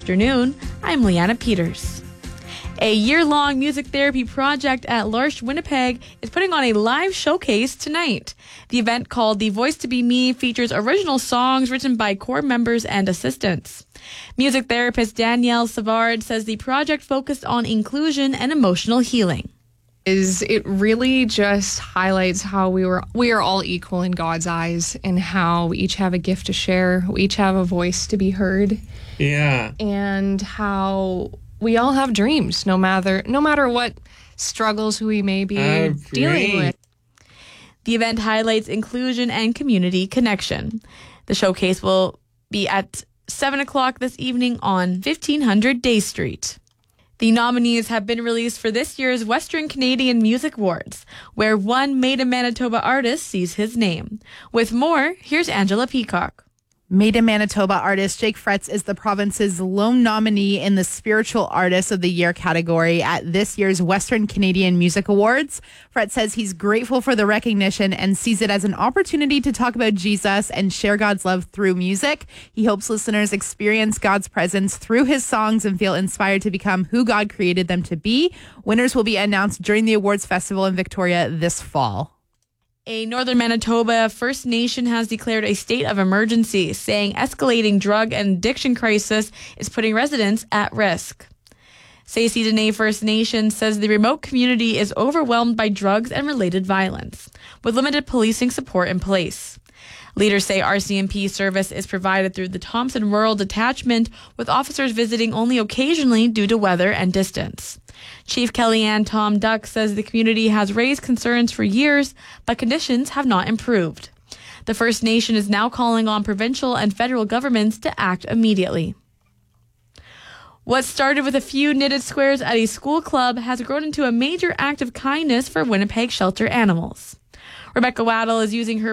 afternoon. I'm Leanna Peters. A year-long music therapy project at L'Arche Winnipeg is putting on a live showcase tonight. The event, called The Voice to Be Me, features original songs written by core members and assistants. Music therapist Danielle Savard says the project focused on inclusion and emotional healing. It really just highlights how we are all equal in God's eyes, and how we each have a gift to share. We each have a voice to be heard. Yeah. And how we all have dreams, no matter what struggles we may be dealing with. The event highlights inclusion and community connection. The showcase will be at 7 o'clock this evening on 1500 Day Street. The nominees have been released for this year's Western Canadian Music Awards, where one Made in Manitoba artist sees his name. With more, here's Angela Peacock. Made in Manitoba artist Jake Fretz is the province's lone nominee in the Spiritual Artist of the Year category at this year's Western Canadian Music Awards. Fretz says he's grateful for the recognition and sees it as an opportunity to talk about Jesus and share God's love through music. He hopes listeners experience God's presence through his songs and feel inspired to become who God created them to be. Winners will be announced during the awards festival in Victoria this fall. A Northern Manitoba First Nation has declared a state of emergency, saying escalating drug and addiction crisis is putting residents at risk. Stacey Dene First Nation says the remote community is overwhelmed by drugs and related violence, with limited policing support in place. Leaders say RCMP service is provided through the Thompson Rural Detachment, with officers visiting only occasionally due to weather and distance. Chief Kellyanne Tom Duck says the community has raised concerns for years, but conditions have not improved. The First Nation is now calling on provincial and federal governments to act immediately. What started with a few knitted squares at a school club has grown into a major act of kindness for Winnipeg shelter animals. Rebecca Waddle is using her